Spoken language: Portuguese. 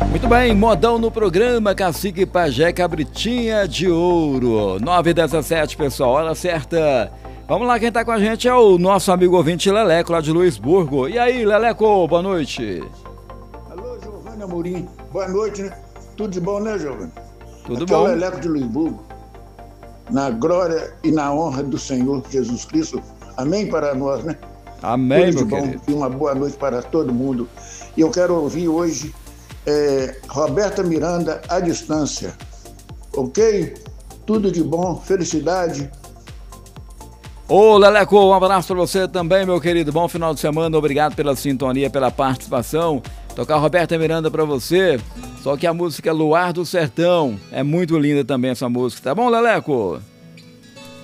Muito bem, modão no programa, Cacique Pajé, Cabritinha de Ouro. 9h17, pessoal, hora certa. Vamos lá, quem tá com a gente é o nosso amigo ouvinte Leleco, lá de Luisburgo. E aí, Leleco, boa noite. Alô, Giovanni Amorim, boa noite, né? Tudo de bom, né, Giovanni? Tudo Aqui bom. É o Leleco de Luisburgo, na glória e na honra do Senhor Jesus Cristo. Amém para nós, né? Amém, Tudo de meu bom querido. e uma boa noite para todo mundo. E eu quero ouvir hoje Roberta Miranda à distância, ok? Tudo de bom, felicidade. Ô, Leleco, um abraço pra você também, meu querido. Bom final de semana, obrigado pela sintonia, pela participação. Tocar Roberta Miranda pra você, só que a música Luar do Sertão. É muito linda também essa música, tá bom, Leleco?